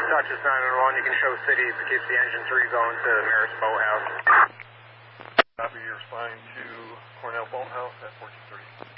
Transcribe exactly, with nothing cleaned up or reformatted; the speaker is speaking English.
Dutchess nine one one, you can show City to keep the engine three going to Maris Boathouse. Copy, you're responding to Cornell Boathouse at fourteen thirty.